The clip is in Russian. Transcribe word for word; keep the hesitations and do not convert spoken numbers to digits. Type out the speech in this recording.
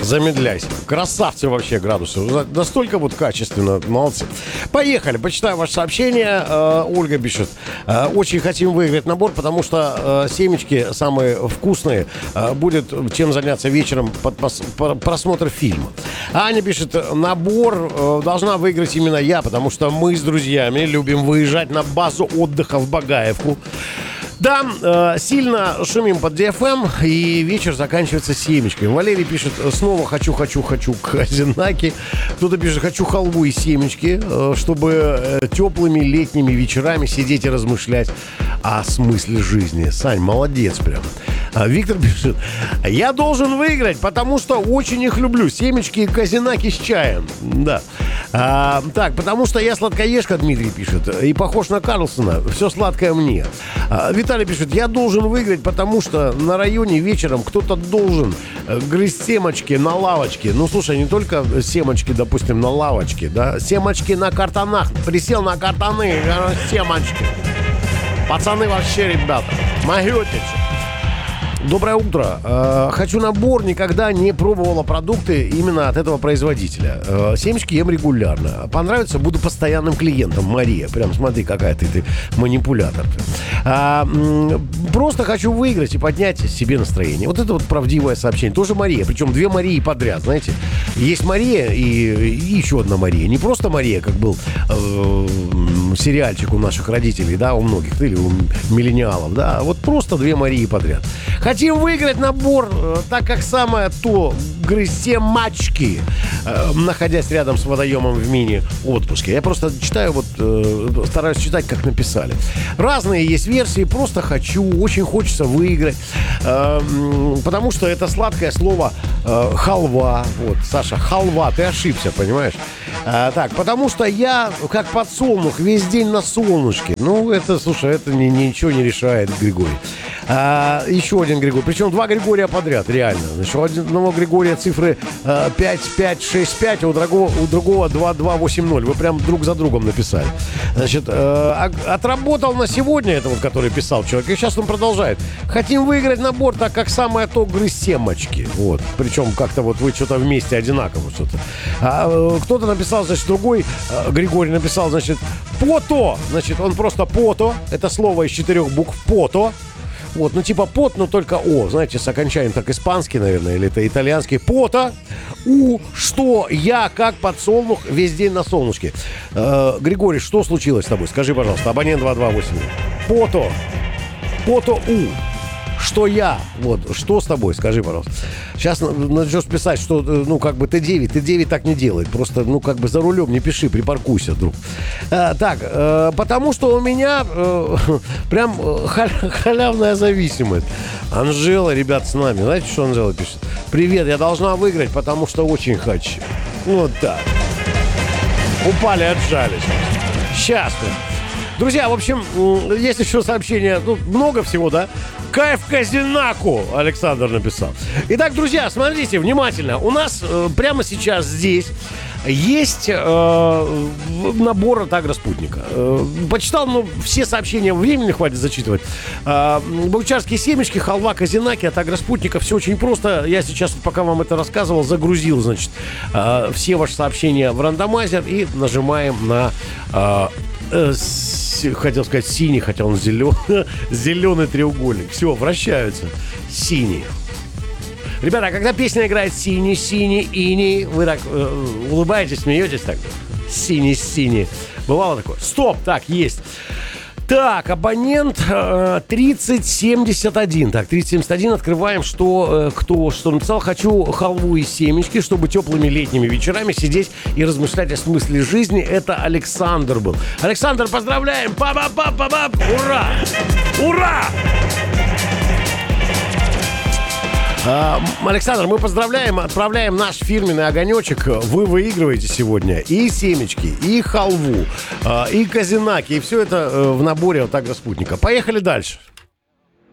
Замедляйся. Красавцы вообще градусы. Настолько вот качественно. Молодцы. Поехали. Почитаю ваше сообщение. Э, Ольга пишет. Э, очень хотим выиграть набор, потому что э, семечки самые вкусные. Э, будет чем заняться вечером под пос- просмотр фильма. Аня пишет. Набор э, должна выиграть именно я, потому что мы с друзьями любим выезжать на базу отдыха в Багаевку. Да, э, сильно шумим под ди эф эм, и вечер заканчивается семечками. Валерий пишет, снова хочу-хочу-хочу казинаки. Кто-то пишет, хочу халву и семечки, э, чтобы э, теплыми летними вечерами сидеть и размышлять о смысле жизни. Сань, молодец прям. А Виктор пишет, я должен выиграть, потому что очень их люблю. Семечки и казинаки с чаем. Да. А, так, потому что я сладкоежка, Дмитрий пишет, и похож на Карлсона. Все сладкое мне. А, Виталий пишет, я должен выиграть, потому что на районе вечером кто-то должен грызть семечки на лавочке. Ну, слушай, не только семечки, допустим, на лавочке, да, семечки на картонах. Присел на картоны, семечки. Пацаны вообще, ребята, могете. Доброе утро. Э, хочу набор. Никогда не пробовала продукты именно от этого производителя. Э, семечки ем регулярно. Понравится, буду постоянным клиентом. Мария. Прям смотри, какая ты, ты манипулятор. Э, просто хочу выиграть и поднять себе настроение. Вот это вот правдивое сообщение. Тоже Мария. Причем две Марии подряд, знаете. Есть Мария и, и еще одна Мария. Не просто Мария, как был э, сериальчик у наших родителей, да, у многих, или у миллениалов, да. Вот просто две Марии подряд. Хотим выиграть набор, так как самое то грызть семечки, э, находясь рядом с водоемом в мини-отпуске. Я просто читаю, вот э, стараюсь читать, как написали. Разные есть версии, просто хочу, очень хочется выиграть, э, потому что это сладкое слово э, халва. Вот, Саша, халва, ты ошибся, понимаешь? А, так, потому что я, как подсолнух, весь день на солнышке. Ну, это, слушай, это ни, ничего не решает, Григорий. А, еще один Григорий. Причем два Григория подряд, реально. Значит, у одного Григория цифры а, пять пять шесть пять, а у другого, у другого два два восемь ноль. Вы прям друг за другом написали. Значит, а, отработал на сегодня, это вот, который писал человек, и сейчас он продолжает. Хотим выиграть набор, так как самое то грызть семечки. Вот. Причем как-то вот вы что-то вместе одинаково что-то. А, кто-то написал, значит, другой а, Григорий написал, значит, пото. Значит, он просто пото. Это слово из четырех букв. Пото. Вот, ну типа пот, но только о. Знаете, с окончанием так испанский, наверное, или это итальянский. Пота. У, что я, как подсолнух, весь день на солнышке. Э, Григорий, что случилось с тобой? Скажи, пожалуйста, абонент два два восемь. Пото. Пото у. Что я? Вот, что с тобой? Скажи, пожалуйста. Сейчас начнешь писать, что, ну, как бы, Т девять. Т девять так не делает. Просто, ну, как бы, за рулем не пиши, припаркуйся, друг. А, так, э, потому что у меня э, прям хал- халявная зависимость. Анжела, ребят, с нами. Знаете, что Анжела пишет? Привет, я должна выиграть, потому что очень хочу. Вот так. Упали, отжались. Сейчас мы. Друзья, в общем, есть еще сообщение, ну, много всего, да? Кайф казинаку, Александр написал. Итак, друзья, смотрите внимательно. У нас э, прямо сейчас здесь есть э, набор от Агроспутника. Э, почитал, ну, все сообщения, времени хватит зачитывать. Э, баучарские семечки, халва, казинаки от Агроспутника. Все очень просто. Я сейчас, пока вам это рассказывал, загрузил, значит, э, все ваши сообщения в рандомайзер и нажимаем на... Э, хотел сказать синий, хотя он зеленый. Зеленый треугольник. Все, вращаются. Синий. Ребята, а когда песня играет синий, синий, иней, вы так э, улыбаетесь, смеетесь так? Синий, синий. Бывало такое? Стоп, так, есть. Так, абонент э, тридцать семьдесят один. Так, тридцать семьдесят один. Открываем, что, э, кто что написал. Хочу халву и семечки, чтобы теплыми летними вечерами сидеть и размышлять о смысле жизни. Это Александр был. Александр, поздравляем! Па-па-па-па-па! Ура! Ура! Александр, мы поздравляем, отправляем наш фирменный огонечек. Вы выигрываете сегодня и семечки, и халву, и казинаки, и все это в наборе от Агроспутника. Поехали дальше.